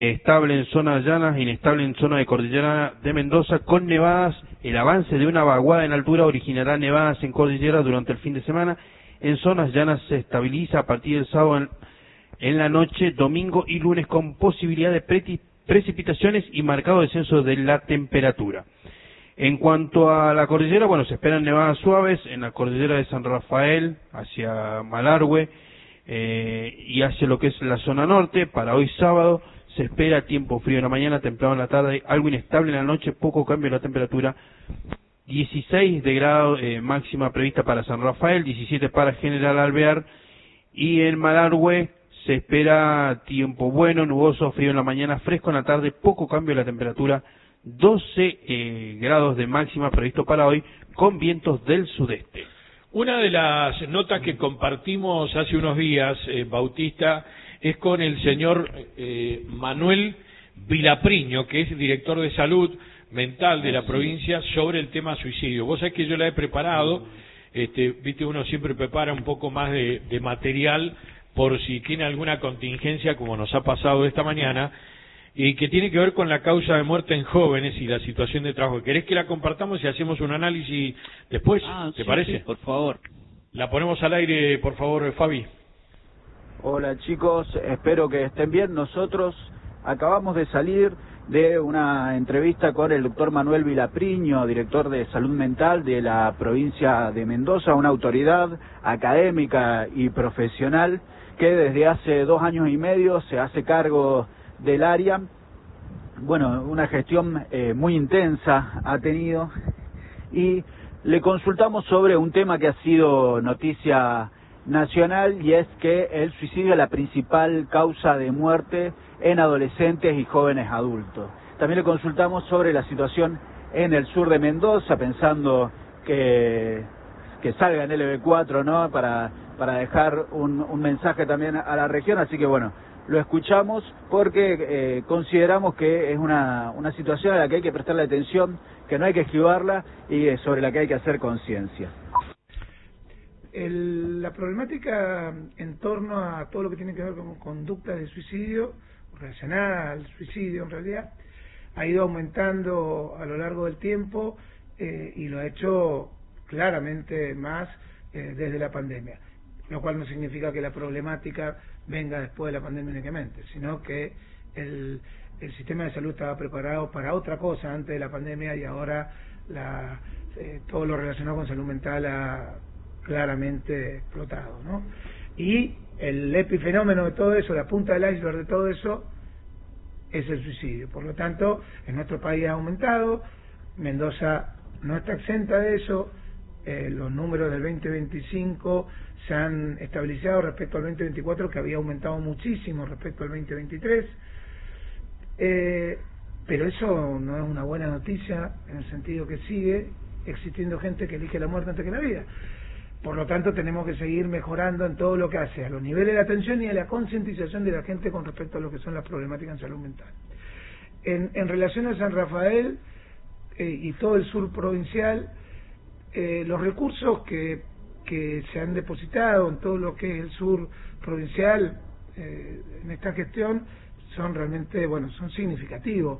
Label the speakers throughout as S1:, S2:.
S1: Estable en zonas llanas, inestable en zona de cordillera de Mendoza, con nevadas. El avance de una vaguada en altura originará nevadas en cordillera durante el fin de semana. En zonas llanas se estabiliza a partir del sábado en la noche, domingo y lunes, con posibilidad de precipitaciones y marcado descenso de la temperatura. En cuanto a la cordillera, bueno, se esperan nevadas suaves en la cordillera de San Rafael, hacia Malargüe y hacia lo que es la zona norte. Para hoy sábado se espera tiempo frío en la mañana, templado en la tarde, algo inestable en la noche, poco cambio en la temperatura. 16 de grado máxima prevista para San Rafael, 17 para General Alvear, y en Malargüe se espera tiempo bueno, nuboso, frío en la mañana, fresco en la tarde, poco cambio en la temperatura. 12 grados de máxima previsto para hoy, con vientos del sudeste.
S2: Una de las notas que compartimos hace unos días, Bautista, es con el señor Manuel Vilapriño, que es director de salud mental de la provincia, sobre el tema suicidio. Vos sabés que yo la he preparado, viste, uno siempre prepara un poco más de material por si tiene alguna contingencia, como nos ha pasado esta mañana, y que tiene que ver con la causa de muerte en jóvenes y la situación de trabajo. ¿Querés que la compartamos y hacemos un análisis después? ¿Te parece?
S3: Sí, por favor.
S2: La ponemos al aire, por favor, Fabi.
S4: Hola chicos, espero que estén bien. Nosotros acabamos de salir de una entrevista con el doctor Manuel Vilapriño, director de salud mental de la provincia de Mendoza, una autoridad académica y profesional que desde hace 2 años y medio se hace cargo del área. Bueno, una gestión muy intensa ha tenido, y le consultamos sobre un tema que ha sido noticia nacional, y es que el suicidio es la principal causa de muerte en adolescentes y jóvenes adultos. También le consultamos sobre la situación en el sur de Mendoza, pensando que salga en LB4, ¿no? Para dejar un mensaje también a la región. Así que bueno, lo escuchamos porque consideramos que es una situación a la que hay que prestarle atención, que no hay que esquivarla y sobre la que hay que hacer conciencia.
S5: La problemática en torno a todo lo que tiene que ver con conductas de suicidio, relacionada al suicidio en realidad, ha ido aumentando a lo largo del tiempo y lo ha hecho claramente más desde la pandemia, lo cual no significa que la problemática venga después de la pandemia únicamente, sino que el sistema de salud estaba preparado para otra cosa antes de la pandemia, y ahora todo lo relacionado con salud mental ha claramente explotado, ¿no? Y el epifenómeno de todo eso, la punta del iceberg de todo eso, es el suicidio. Por lo tanto, en nuestro país ha aumentado. Mendoza no está exenta de eso. Los números del 2025 se han estabilizado respecto al 2024, que había aumentado muchísimo respecto al 2023. Pero eso no es una buena noticia, en el sentido que sigue existiendo gente que elige la muerte antes que la vida. Por lo tanto, tenemos que seguir mejorando en todo lo que hace a los niveles de atención y a la concientización de la gente con respecto a lo que son las problemáticas en salud mental. En relación a San Rafael y todo el sur provincial, los recursos que se han depositado en todo lo que es el sur provincial en esta gestión son realmente, son significativos.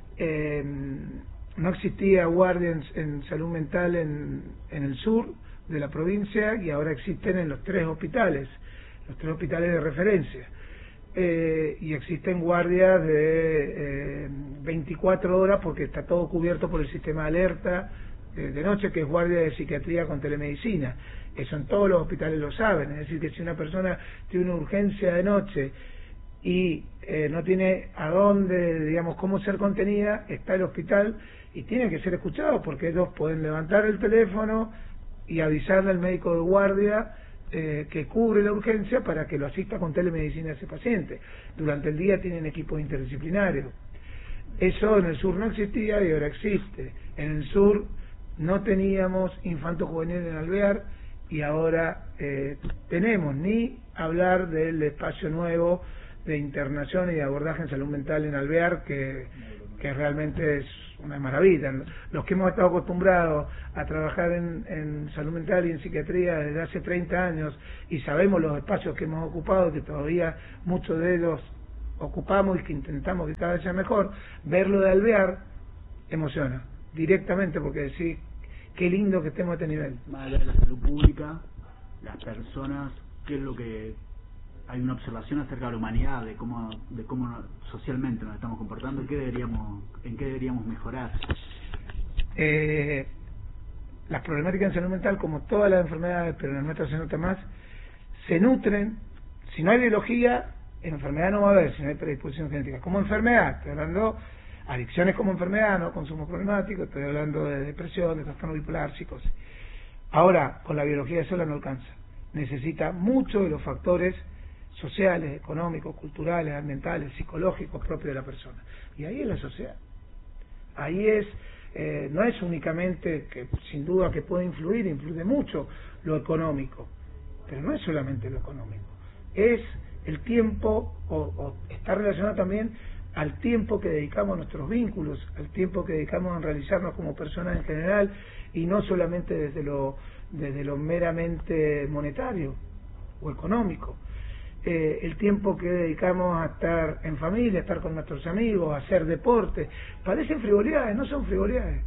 S5: No existía guardia en salud mental en el sur de la provincia, y ahora existen en los 3 hospitales de referencia, y existen guardias de 24 horas porque está todo cubierto por el sistema de alerta de noche, que es guardia de psiquiatría con telemedicina. Eso en todos los hospitales lo saben, es decir, que si una persona tiene una urgencia de noche y no tiene a dónde, cómo ser contenida, está el hospital y tiene que ser escuchado, porque ellos pueden levantar el teléfono y avisarle al médico de guardia que cubre la urgencia para que lo asista con telemedicina a ese paciente. Durante el día tienen equipos interdisciplinarios. Eso en el sur no existía y ahora existe. En el sur no teníamos infanto juvenil en Alvear, y ahora tenemos, ni hablar del espacio nuevo de internación y de abordaje en salud mental en Alvear, que realmente es una maravilla. Los que hemos estado acostumbrados a trabajar en salud mental y en psiquiatría desde hace 30 años y sabemos los espacios que hemos ocupado, que todavía muchos de ellos ocupamos y que intentamos que cada vez sea mejor, verlo de Alvear emociona directamente, porque decís, qué lindo que estemos a este nivel.
S4: Más allá de la salud pública, las personas, ¿qué es lo que hay una observación acerca de la humanidad, de cómo socialmente nos estamos comportando? ¿En qué deberíamos mejorar?
S5: Las problemáticas en salud mental, como todas las enfermedades, pero en el nuestro se nota más, se nutren. Si no hay biología, enfermedad no va a haber, si no hay predisposición genética. Como enfermedad, estoy hablando adicciones como enfermedad, no consumo problemático, estoy hablando de depresión, de trastorno bipolar, psicosis. Ahora, con la biología sola no alcanza. Necesita muchos de los factores sociales, económicos, culturales, ambientales, psicológicos propios de la persona. Y ahí es la sociedad. Ahí es, no es únicamente, que sin duda que puede influye mucho lo económico, pero no es solamente lo económico. Es el tiempo, o está relacionado también al tiempo que dedicamos a nuestros vínculos, al tiempo que dedicamos a realizarnos como personas en general, y no solamente desde lo meramente monetario o económico. El tiempo que dedicamos a estar en familia, a estar con nuestros amigos, a hacer deporte, parecen frivolidades, no son frivolidades.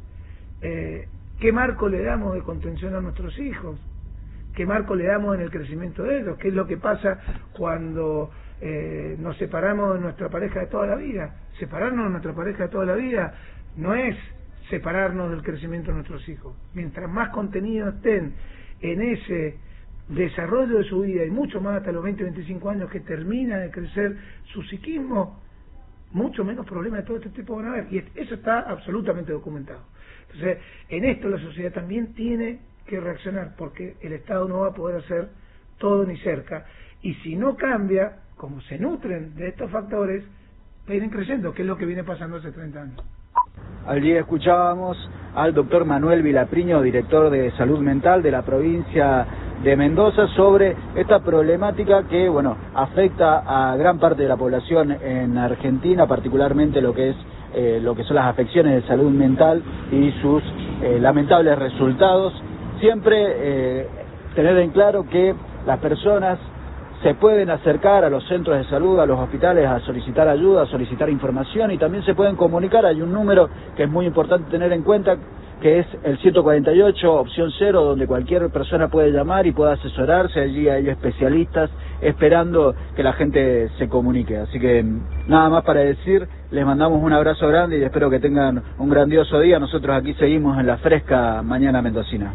S5: ¿Qué marco le damos de contención a nuestros hijos? ¿Qué marco le damos en el crecimiento de ellos? ¿Qué es lo que pasa cuando nos separamos de nuestra pareja de toda la vida? Separarnos de nuestra pareja de toda la vida no es separarnos del crecimiento de nuestros hijos. Mientras más contenido estén en ese desarrollo de su vida, y mucho más hasta los 20-25 años que termina de crecer su psiquismo, mucho menos problemas de todo este tipo van a haber, y eso está absolutamente documentado. Entonces, en esto la sociedad también tiene que reaccionar, porque el Estado no va a poder hacer todo ni cerca, y si no cambia, como se nutren de estos factores, vienen creciendo, que es lo que viene pasando hace 30 años.
S4: Allí escuchábamos al doctor Manuel Vilapriño, director de Salud Mental de la provincia de Mendoza, sobre esta problemática que, bueno, afecta a gran parte de la población en Argentina, particularmente lo que son las afecciones de salud mental y sus lamentables resultados. Siempre tener en claro que las personas se pueden acercar a los centros de salud, a los hospitales, a solicitar ayuda, a solicitar información, y también se pueden comunicar. Hay un número que es muy importante tener en cuenta, que es el 148, opción 0, donde cualquier persona puede llamar y puede asesorarse. Allí hay especialistas esperando que la gente se comunique. Así que nada más para decir, les mandamos un abrazo grande y espero que tengan un grandioso día. Nosotros aquí seguimos en la fresca mañana mendocina.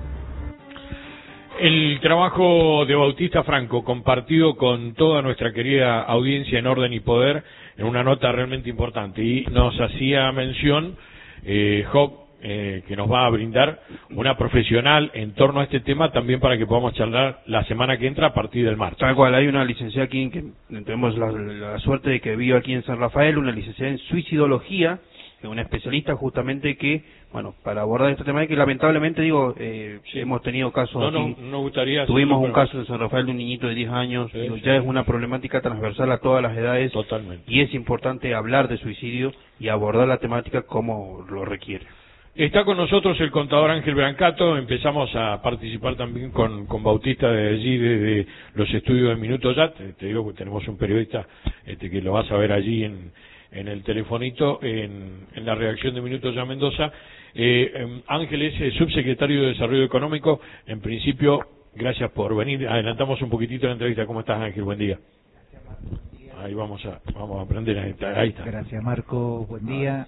S2: El trabajo de Bautista Franco, compartido con toda nuestra querida audiencia en Orden y Poder, en una nota realmente importante, y nos hacía mención Job, que nos va a brindar una profesional en torno a este tema, también para que podamos charlar la semana que entra a partir del martes.
S1: Tal cual, hay una licenciada aquí, que tenemos la suerte de que vive aquí en San Rafael, una licenciada en suicidología, una especialista justamente que, bueno, para abordar este tema, que lamentablemente, digo, hemos tenido casos aquí.
S2: No gustaría.
S1: Tuvimos un caso en San Rafael de un niñito de 10 años, ya es una problemática transversal a todas las edades.
S2: Totalmente.
S1: Y es importante hablar de suicidio y abordar la temática como lo requiere.
S2: Está con nosotros el contador Ángel Brancato. Empezamos a participar también con Bautista de allí, desde los estudios de Minuto Ya. Te digo que tenemos un periodista que lo vas a ver allí en el telefonito, en la redacción de Minuto Ya Mendoza. Ángel es subsecretario de Desarrollo Económico. En principio, gracias por venir. Adelantamos un poquitito la entrevista. ¿Cómo estás, Ángel? Buen día. Ahí vamos a aprender. Ahí está.
S3: Gracias, Marco. Buen día.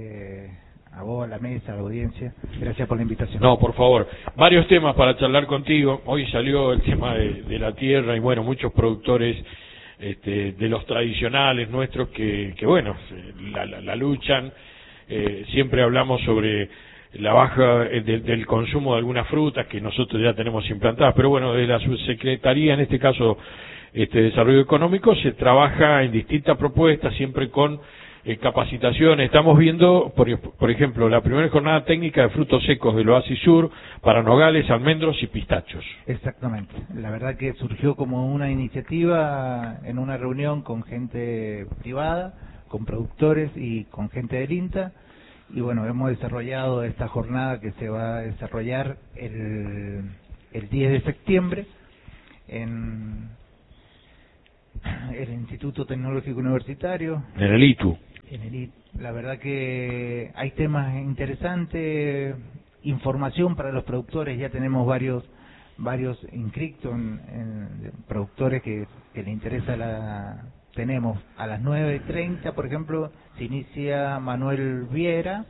S3: A vos, a la mesa, a la audiencia. Gracias por la invitación.
S2: No, por favor. Varios temas para charlar contigo. Hoy salió el tema de la tierra y, bueno, muchos productores de los tradicionales nuestros que bueno, la luchan. Siempre hablamos sobre la baja del consumo de algunas frutas que nosotros ya tenemos implantadas, pero bueno, de la subsecretaría, en este caso Desarrollo Económico, se trabaja en distintas propuestas, siempre con capacitaciones. Estamos viendo, por ejemplo, la primera jornada técnica de frutos secos del Oasis Sur para nogales, almendros y pistachos.
S3: Exactamente. La verdad que surgió como una iniciativa en una reunión con gente privada, con productores y con gente del INTA. Y bueno, hemos desarrollado esta jornada que se va a desarrollar el 10 de septiembre el Instituto Tecnológico Universitario.
S2: En el ITU.
S3: En el ITU. La verdad que hay temas interesantes, información para los productores, ya tenemos varios inscritos en productores que les interesa tenemos a las 9:30, por ejemplo, se inicia Manuel Viera.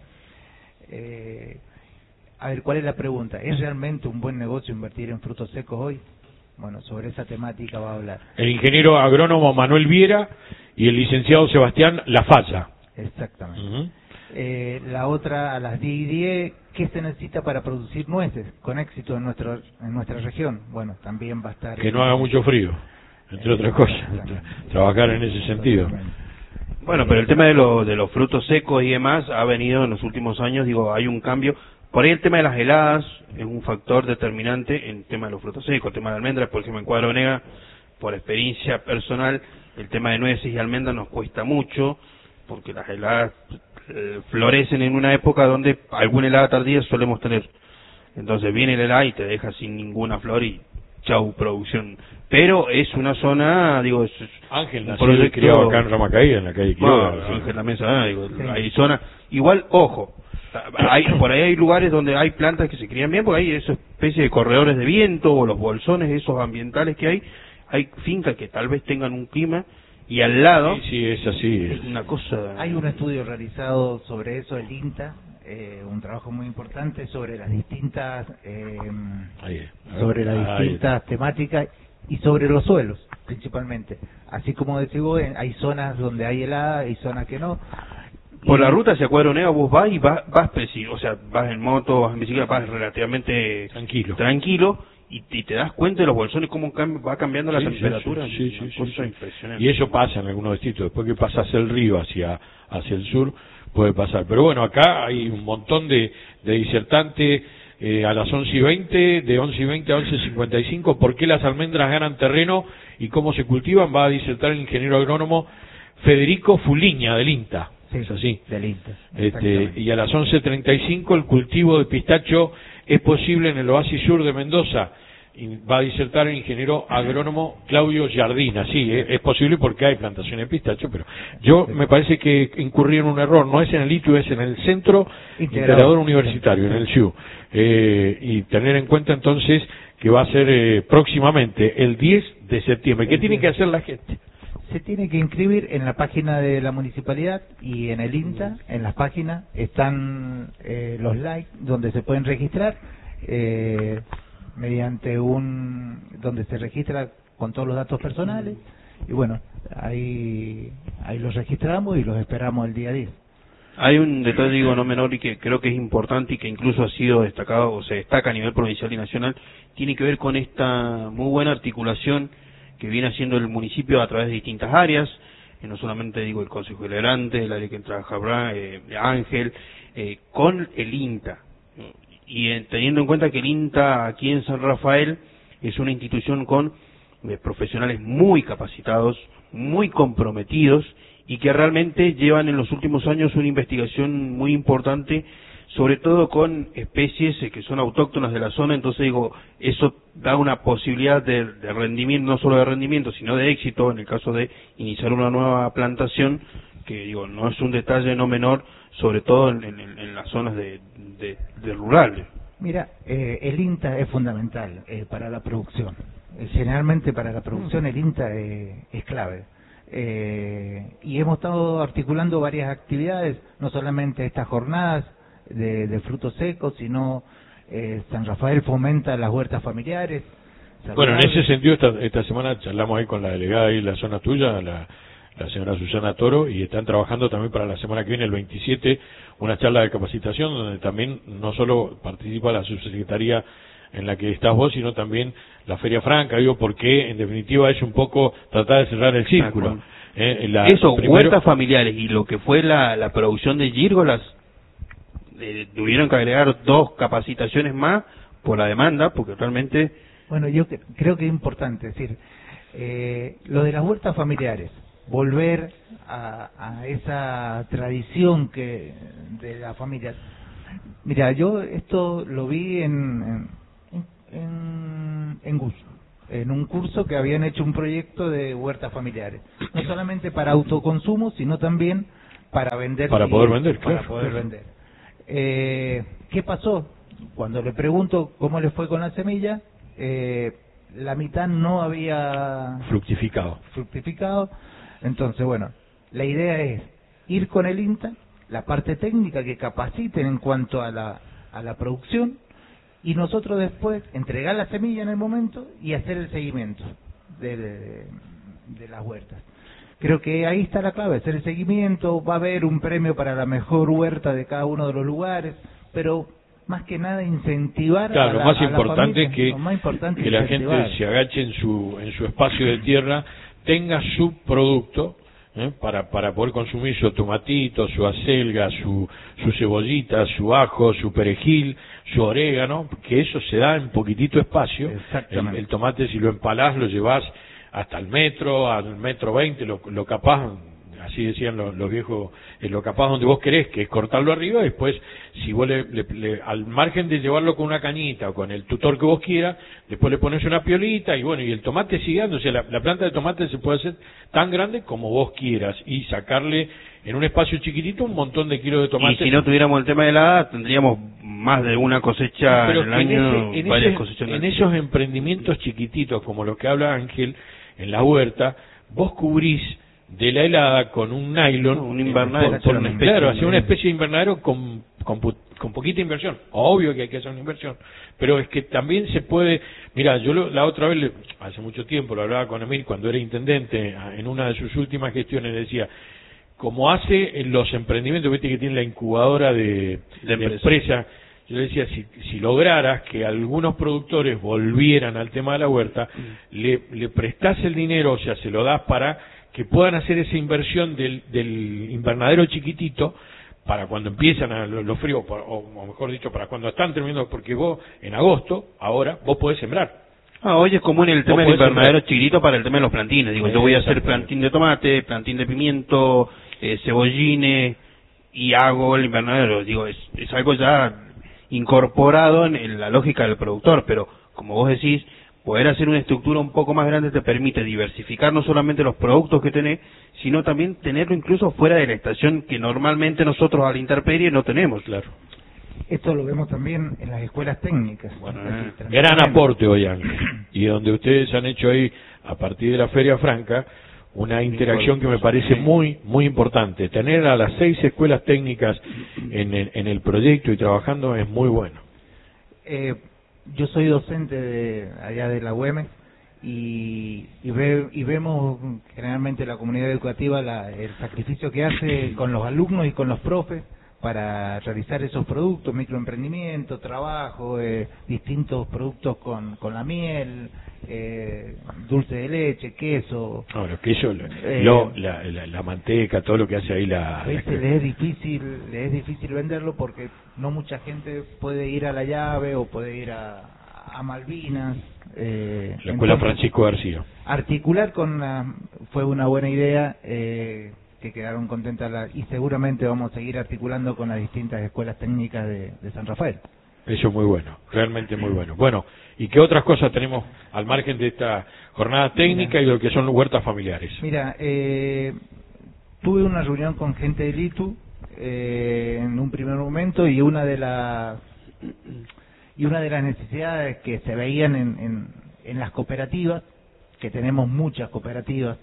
S3: A ver, ¿cuál es la pregunta? ¿Es realmente un buen negocio invertir en frutos secos hoy? Bueno, sobre esa temática va a hablar.
S2: El ingeniero agrónomo Manuel Viera y el licenciado Sebastián Lafalla.
S3: Exactamente. La otra, a las 10:10, ¿qué se necesita para producir nueces con éxito en nuestra región? Bueno, también va a estar...
S2: Que no haga mucho frío, entre otras cosas. Trabajar en ese sentido.
S1: Bueno, pero el tema de los frutos secos y demás ha venido en los últimos años, digo, hay un cambio. Por ahí el tema de las heladas es un factor determinante en el tema de los frutos secos, el tema de almendras, por ejemplo en Cuadra Venega, por experiencia personal, el tema de nueces y almendras nos cuesta mucho, porque las heladas florecen en una época donde alguna helada tardía solemos tener. Entonces viene la helada y te deja sin ninguna flor y chau producción. Pero es una zona, digo, es
S2: Ángel nació y criado acá en Ramacaí, en la calle Quiroga.
S1: Bueno, Ángel también sabe, digo, hay zonas, igual, ojo, por ahí hay lugares donde hay plantas que se crían bien, porque hay esa especie de corredores de viento o los bolsones esos ambientales que hay fincas que tal vez tengan un clima y al lado
S2: sí, es así.
S1: Es una cosa.
S3: Hay un estudio realizado sobre eso, el INTA, un trabajo muy importante sobre las distintas temáticas y sobre los suelos principalmente. Así como decís vos, hay zonas donde hay helada, hay zonas que no.
S1: Por la ruta hacia Cuadra Venega vos vas y vas o sea, vas en moto, vas en bicicleta, vas relativamente tranquilo y te das cuenta de los bolsones cómo va cambiando la temperatura.
S2: Sí,
S1: cosa impresionante.
S2: Y eso pasa en algunos distritos. Después que pasas el río hacia el sur, puede pasar. Pero bueno, acá hay un montón de disertantes a las 11:20, de 11:20 a 11:55, ¿por qué las almendras ganan terreno y cómo se cultivan? Va a disertar el ingeniero agrónomo Federico Fuliña, del INTA.
S3: Sí,
S2: es así.
S3: Del INTA.
S2: Y a las 11:35 el cultivo de pistacho es posible en el oasis sur de Mendoza. Y va a disertar el ingeniero agrónomo Claudio Jardina. Sí, es posible porque hay plantaciones de pistacho, pero me parece que incurrí en un error. No es en el ITU, es en el Centro Integrador Universitario, en el CIU. Y tener en cuenta entonces que va a ser próximamente el 10 de septiembre. ¿Qué tiene que hacer la gente?
S3: Se tiene que inscribir en la página de la municipalidad y en el INTA, en las páginas están los likes donde se pueden registrar mediante donde se registra con todos los datos personales y bueno, ahí los registramos y los esperamos el día 10.
S1: Hay un detalle, digo, no menor y que creo que es importante y que incluso ha sido destacado o se destaca a nivel provincial y nacional, tiene que ver con esta muy buena articulación que viene haciendo el municipio a través de distintas áreas, no solamente digo el Consejo Deliberante, el área que trabaja Ángel, con el INTA, y teniendo en cuenta que el INTA aquí en San Rafael es una institución con profesionales muy capacitados, muy comprometidos, y que realmente llevan en los últimos años una investigación muy importante, sobre todo con especies que son autóctonas de la zona. Entonces digo, eso da una posibilidad de rendimiento, no solo de rendimiento, sino de éxito en el caso de iniciar una nueva plantación, que digo, no es un detalle no menor, sobre todo en las zonas de rurales.
S3: Mira, el INTA es fundamental para la producción. Generalmente para la producción el INTA es clave. Y hemos estado articulando varias actividades, no solamente estas jornadas de frutos secos, sino San Rafael fomenta las huertas familiares.
S2: Bueno, en ese sentido esta semana charlamos ahí con la delegada ahí en la zona tuya, la señora Susana Toro, y están trabajando también para la semana que viene, el 27, una charla de capacitación donde también no solo participa la subsecretaría en la que estás vos, sino también la Feria Franca, digo, porque en definitiva es un poco tratar de cerrar el círculo.
S1: Huertas familiares y lo que fue la producción de gírgolas, tuvieron que agregar 2 capacitaciones más por la demanda, porque realmente...
S3: Bueno, yo creo que es importante decir, lo de las huertas familiares, volver a esa tradición de la familia. Mira, yo esto lo vi en GUS, en un curso que habían hecho un proyecto de huertas familiares, no solamente para autoconsumo, sino también para vender.
S2: Para poder vender,
S3: para
S2: claro.
S3: poder vender. ¿Qué pasó? Cuando le pregunto cómo le fue con la semilla, la mitad no había fructificado. Entonces, bueno, la idea es ir con el INTA, la parte técnica que capaciten en cuanto a la producción, y nosotros después entregar la semilla en el momento y hacer el seguimiento de las huertas. Creo que ahí está la clave, hacer el seguimiento. Va a haber un premio para la mejor huerta de cada uno de los lugares, pero más que nada incentivar.
S2: Claro,
S3: lo
S2: más importante es
S3: que
S2: la gente se agache en su espacio de tierra, tenga su producto, para poder consumir su tomatito, su acelga, su cebollita, su ajo, su perejil, su orégano, que eso se da en poquitito espacio. El tomate, si lo empalás, lo llevás hasta el metro, al metro 20, lo capaz, así decían los viejos, lo capaz donde vos querés, que es cortarlo arriba, y después, si vos al margen de llevarlo con una cañita o con el tutor que vos quieras, después le pones una piolita, y bueno, y el tomate sigue dando. O sea, la planta de tomate se puede hacer tan grande como vos quieras, y sacarle en un espacio chiquitito un montón de kilos de tomate.
S1: Y si no tuviéramos el tema de la edad, tendríamos más de una cosecha
S2: pero
S1: en el año, varias cosechas.
S2: En esos emprendimientos chiquititos, como los que habla Ángel, en la huerta, vos cubrís de la helada con un nylon,
S1: un invernadero,
S2: claro, hacer una especie de invernadero con poquita inversión. Obvio que hay que hacer una inversión, pero es que también se puede. Mira, yo la otra vez, hace mucho tiempo, lo hablaba con Emil cuando era intendente, en una de sus últimas gestiones, decía, como hace en los emprendimientos, viste que tiene la incubadora de empresa. Yo le decía, si lograras que algunos productores volvieran al tema de la huerta, le prestás el dinero, o sea, se lo das para que puedan hacer esa inversión del invernadero chiquitito, para cuando empiezan los fríos, o mejor dicho, para cuando están terminando, porque vos, en agosto, ahora, vos podés sembrar.
S1: Hoy es común el tema del invernadero chiquitito para el tema de los plantines. Digo, yo voy a hacer plantín de tomate, plantín de pimiento, cebollines, y hago el invernadero. Digo, es algo ya incorporado en la lógica del productor, pero como vos decís, poder hacer una estructura un poco más grande te permite diversificar no solamente los productos que tenés, sino también tenerlo incluso fuera de la estación, que normalmente nosotros a la intemperie no tenemos. Claro.
S3: Esto lo vemos también en las escuelas técnicas.
S2: Bueno, gran aporte hoy, Ángel. Y donde ustedes han hecho ahí, a partir de la Feria Franca, una interacción que me parece muy, muy importante. Tener a las 6 escuelas técnicas en el proyecto y trabajando es muy bueno.
S3: Yo soy docente allá de la UEM y vemos generalmente la comunidad educativa el sacrificio que hace con los alumnos y con los profes para realizar esos productos, microemprendimiento, trabajo, distintos productos con la miel, dulce de leche, queso.
S2: No, los quesos, la manteca, todo lo que hace ahí
S3: a veces le es difícil venderlo porque no mucha gente puede ir a La Llave o puede ir a Malvinas.
S2: La escuela Francisco García.
S3: Articular fue una buena idea. Que quedaron contentas y seguramente vamos a seguir articulando con las distintas escuelas técnicas de San Rafael.
S2: Eso es muy bueno, realmente muy bueno. Bueno, ¿y qué otras cosas tenemos al margen de esta jornada técnica y lo que son huertas familiares?
S3: Mira, tuve una reunión con gente del ITU en un primer momento y una de las necesidades que se veían en las cooperativas, que tenemos muchas cooperativas,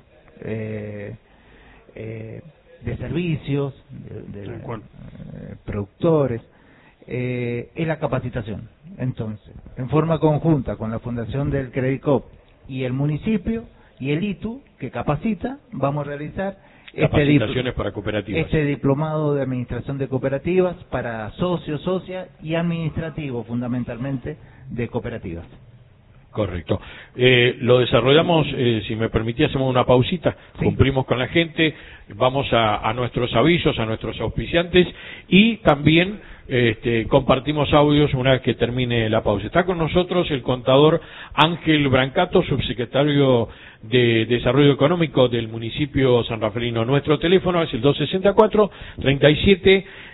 S3: de servicios, de productores, es la capacitación. Entonces, en forma conjunta con la Fundación del Credicop y el municipio y el ITU, que capacita, vamos a realizar
S2: capacitaciones para cooperativas.
S3: Este diplomado de administración de cooperativas para socios, socias y administrativo, fundamentalmente, de cooperativas.
S2: Correcto. Lo desarrollamos, si me permitía, hacemos una pausita, sí. Cumplimos con la gente, vamos a nuestros avisos, a nuestros auspiciantes y también compartimos audios una vez que termine la pausa. Está con nosotros el contador Ángel Brancato, subsecretario de Desarrollo Económico del municipio sanrafaelino. Nuestro teléfono es el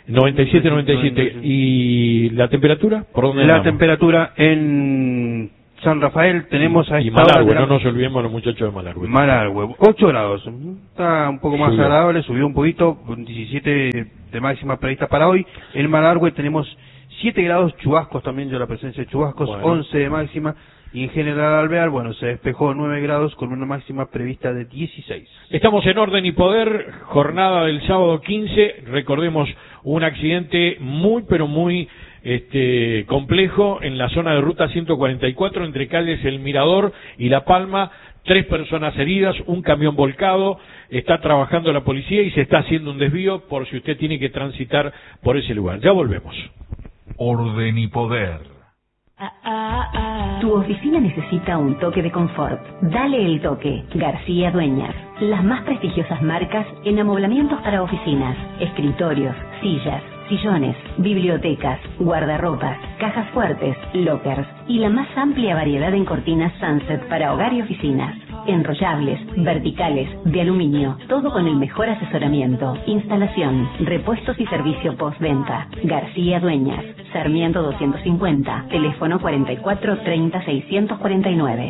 S2: 264-37-97-97. ¿Y la temperatura? ¿Por dónde
S1: la temperatura en San Rafael tenemos a
S2: y
S1: esta hora...
S2: Malargüe, no nos olvidemos los muchachos de Malargüe.
S1: Malargüe, 8 grados. Está un poco más
S2: Subió.
S1: agradable, subió un poquito, 17 de máxima prevista para hoy. En Malargüe tenemos 7 grados, chubascos también, yo la presencia de chubascos,
S2: Bueno.
S1: 11 de máxima. Y en general Alvear, bueno, se despejó 9 grados con una máxima prevista de 16.
S2: Estamos en Orden y Poder, jornada del sábado 15, recordemos un accidente muy pero muy complejo en la zona de ruta 144 entre calles El Mirador y La Palma, 3 personas heridas, un camión volcado, está trabajando la policía y se está haciendo un desvío por si usted tiene que transitar por ese lugar. Ya volvemos.
S6: Orden y Poder.
S7: Tu oficina necesita un toque de confort. Dale el toque. García Dueñas. Las más prestigiosas marcas en amoblamientos para oficinas, escritorios, sillas, sillones, bibliotecas, guardarropas, cajas fuertes, lockers y la más amplia variedad en cortinas Sunset para hogar y oficinas. Enrollables, verticales, de aluminio, todo con el mejor asesoramiento, instalación, repuestos y servicio postventa. García Dueñas, Sarmiento 250, teléfono 44 30 649.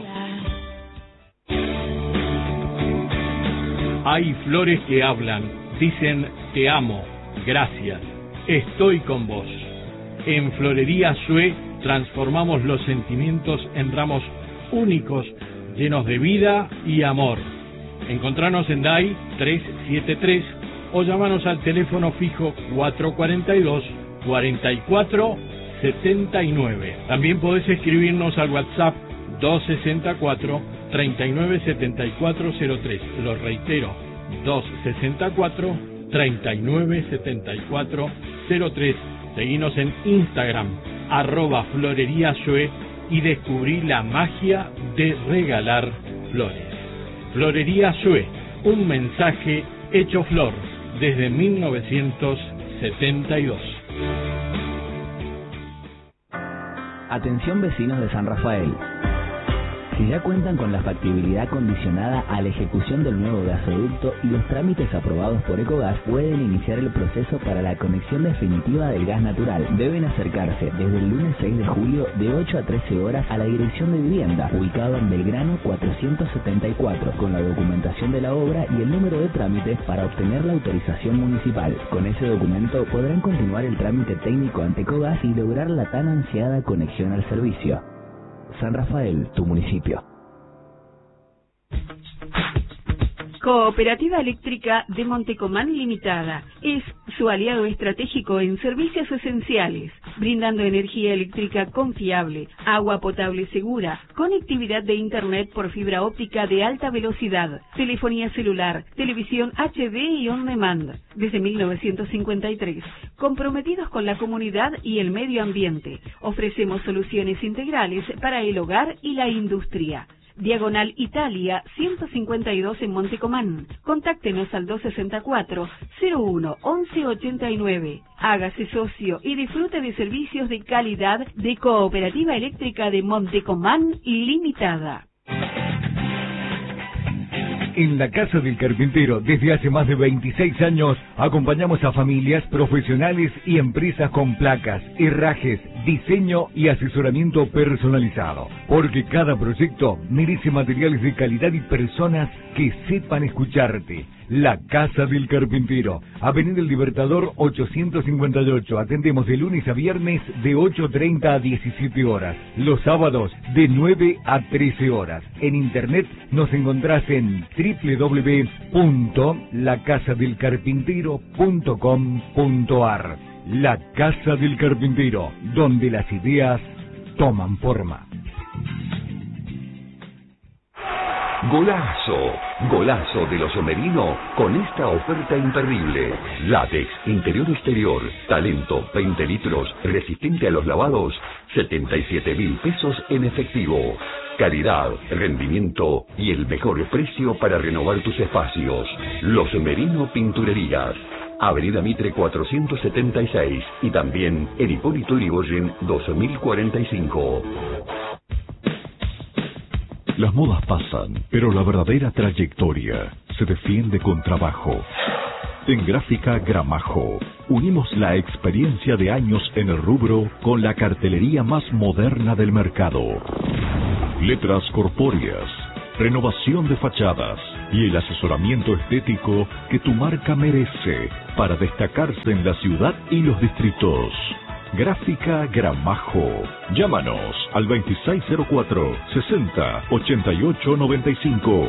S8: Hay flores que hablan, dicen te amo, gracias, estoy con vos. En Florería Sue transformamos los sentimientos en ramos únicos, llenos de vida y amor. Encontranos en DAI 373 o llamanos al teléfono fijo 442-4479. También podés escribirnos al WhatsApp 264-397403. Lo reitero, 264-397403. Seguinos en Instagram, @floreríasue y descubrí la magia de regalar flores. Florería Sue, un mensaje hecho flor desde 1972.
S9: Atención vecinos de San Rafael. Si ya cuentan con la factibilidad condicionada a la ejecución del nuevo gasoducto y los trámites aprobados por Ecogas, pueden iniciar el proceso para la conexión definitiva del gas natural. Deben acercarse desde el lunes 6 de julio de 8 a 13 horas a la Dirección de Vivienda, ubicado en Belgrano 474, con la documentación de la obra y el número de trámites para obtener la autorización municipal. Con ese documento podrán continuar el trámite técnico ante Ecogas y lograr la tan ansiada conexión al servicio. San Rafael, tu municipio.
S10: Cooperativa Eléctrica de Montecomán Limitada es su aliado estratégico en servicios esenciales, brindando energía eléctrica confiable, agua potable segura, conectividad de internet por fibra óptica de alta velocidad, telefonía celular, televisión HD y on demand. Desde 1953, comprometidos con la comunidad y el medio ambiente, ofrecemos soluciones integrales para el hogar y la industria. Diagonal Italia 152 en Montecomán. Contáctenos al 264-01-1189. Hágase socio y disfrute de servicios de calidad de Cooperativa Eléctrica de Montecomán Limitada.
S6: En la Casa del Carpintero, desde hace más de 26 años, acompañamos a familias, profesionales y empresas con placas, herrajes, diseño y asesoramiento personalizado. Porque cada proyecto merece materiales de calidad y personas que sepan escucharte. La Casa del Carpintero, Avenida El Libertador 858. Atendemos de lunes a viernes de 8:30 a 17 horas. Los sábados de 9 a 13 horas. En internet nos encontrás en www.lacasadelcarpintero.com.ar. La Casa del Carpintero, donde las ideas toman forma.
S11: Golazo, golazo de los Omerino con esta oferta imperdible. Látex, interior-exterior, talento, 20 litros, resistente a los lavados, 77.000 pesos en efectivo. Calidad, rendimiento y el mejor precio para renovar tus espacios. Los Omerino Pinturerías. Avenida Mitre 476 y también en Hipólito Yrigoyen 2045.
S12: Las modas pasan, pero la verdadera trayectoria se defiende con trabajo. En Gráfica Gramajo, unimos la experiencia de años en el rubro con la cartelería más moderna del mercado. letras corpóreas, renovación de fachadas y el asesoramiento estético que tu marca merece para destacarse en la ciudad y los distritos. Gráfica Gramajo. Llámanos al 2604 60 88 95.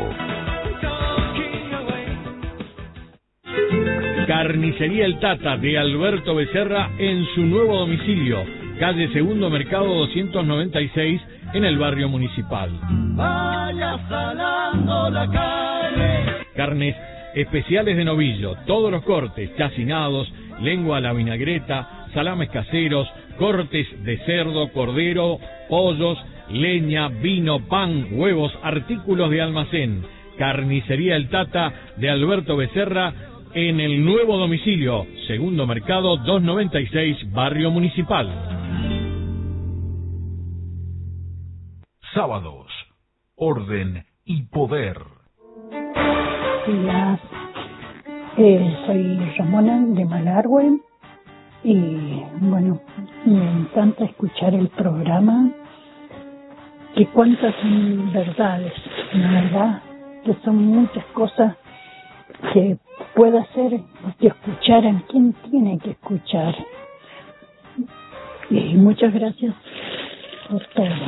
S8: Carnicería El Tata de Alberto Becerra en su nuevo domicilio, calle Segundo Mercado 296 en el barrio Municipal.
S13: Vaya salando la carne.
S8: Carnes especiales de novillo, todos los cortes, chacinados, lengua a la vinagreta, salames caseros, cortes de cerdo, cordero, pollos, leña, vino, pan, huevos, artículos de almacén. Carnicería El Tata de Alberto Becerra en el nuevo domicilio, Segundo Mercado 296, barrio Municipal.
S12: Sábados, orden y poder.
S14: Hola, soy Ramona de Malargüe y bueno, me encanta escuchar el programa. Que cuántas verdades, la verdad que son muchas cosas que puede hacer que escuchar a quien tiene que escuchar. Y muchas gracias por todo.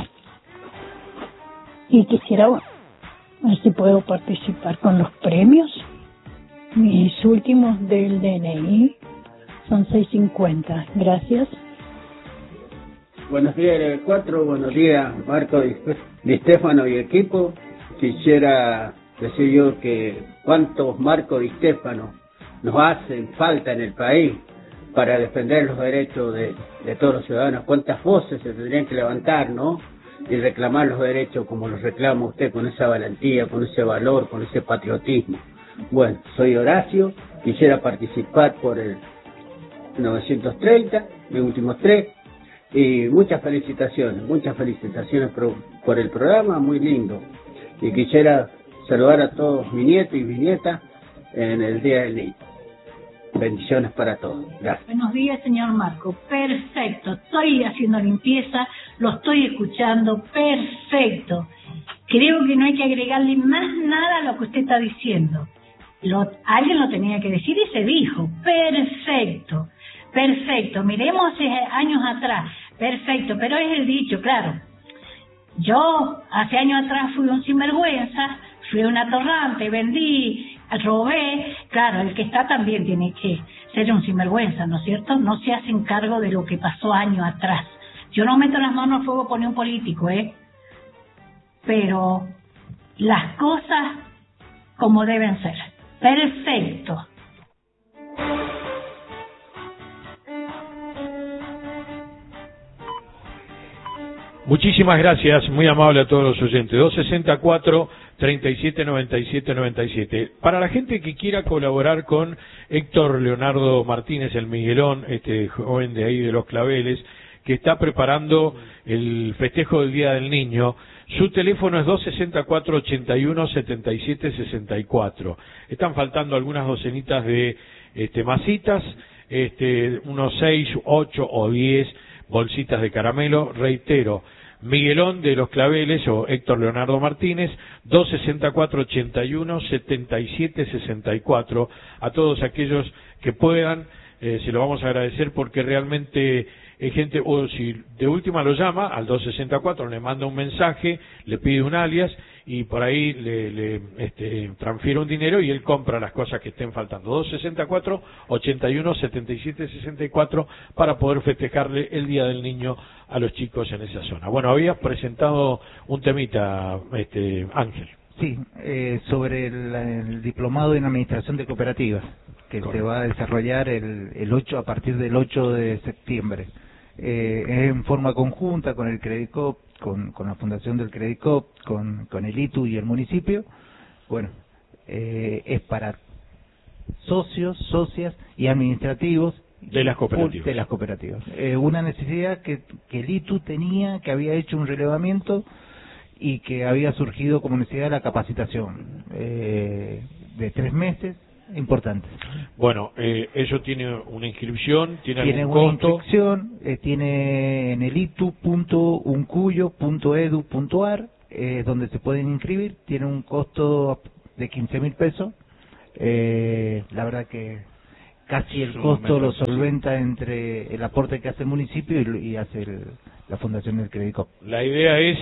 S14: Y quisiera ver si puedo participar con los premios. Mis últimos del DNI son 650. Gracias.
S15: Buenos días, 4. Buenos días, Marco Di Stefano y equipo. Quisiera decir yo que cuántos Marco Di Stefano nos hacen falta en el país para defender los derechos de todos los ciudadanos. Cuántas voces se tendrían que levantar, ¿no? Y reclamar los derechos como los reclama usted, con esa valentía, con ese valor, con ese patriotismo. Bueno, soy Horacio, quisiera participar por el 930, mis últimos 3, y muchas felicitaciones por el programa, muy lindo. Y quisiera saludar a todos mis nietos y bisnietas en el Día del Niño. Bendiciones para todos. Gracias.
S16: Buenos días, señor Marco. Perfecto. Estoy haciendo limpieza, lo estoy escuchando. Perfecto. Creo que no hay que agregarle más nada a lo que usted está diciendo. Alguien lo tenía que decir y se dijo. Perfecto. Perfecto. Miremos años atrás. Perfecto. Pero es el dicho, claro. Yo hace años atrás fui un sinvergüenza, fui un atorrante, vendí, robé. Claro, el que está también tiene que ser un sinvergüenza, ¿no es cierto? No se hacen cargo de lo que pasó años atrás. Yo no meto las manos al fuego por un político, pero las cosas como deben ser. Perfecto.
S2: Muchísimas gracias, muy amable a todos los oyentes. 264-3797-97. Para la gente que quiera colaborar con Héctor Leonardo Martínez, el Miguelón, este joven de ahí de Los Claveles, que está preparando el festejo del Día del Niño, su teléfono es 264-81-77-64. Están faltando algunas docenitas de masitas, unos 6, 8 o 10 bolsitas de caramelo. Reitero, Miguelón de Los Claveles o Héctor Leonardo Martínez, 264-81-77-64. A todos aquellos que puedan, se lo vamos a agradecer porque realmente hay gente, o si de última lo llama al 264, le manda un mensaje, le pide un alias y por ahí le transfiere un dinero y él compra las cosas que estén faltando. 264-81-77-64 para poder festejarle el Día del Niño a los chicos en esa zona. Bueno, habías presentado un temita, Ángel.
S3: Sí, sobre el diplomado en administración de cooperativas que se va a desarrollar el 8 a partir del 8 de septiembre. Es en forma conjunta con el Credicop, con la fundación del Credicop, con el ITU y el municipio. Bueno, es para socios, socias y administrativos
S2: de las cooperativas.
S3: Una necesidad que el ITU tenía, que había hecho un relevamiento y que había surgido como necesidad de la capacitación de 3 meses. Importante.
S2: Bueno, eso tiene una inscripción, tiene algún
S3: una
S2: costo.
S3: Inscripción, tiene en el itu.uncuyo.edu.ar, donde se pueden inscribir, tiene un costo de 15.000 pesos. La verdad que casi el costo lo solventa entre el aporte que hace el municipio y hace la Fundación del Credicop.
S2: La idea es,